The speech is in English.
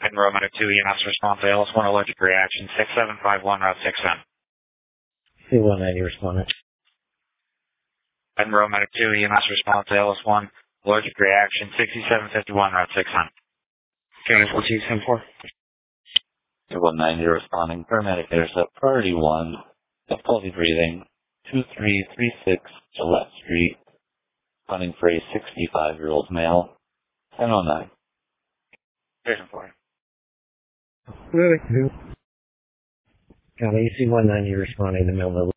Edinburgh Medic 2 EMS response, ALS1 allergic reaction, 6751, Route 6N. C-190 respondent. Edinburgh Medic 2 EMS response, ALS1 allergic reaction, 6751, Route 6N. James, what's you send for? 190 responding, paramedic intercept, priority 1, difficulty breathing, 2336 Gillette Street, running for a 65-year-old male, 1009. Jason 4. Wait. Got AC-190 responding to Millville.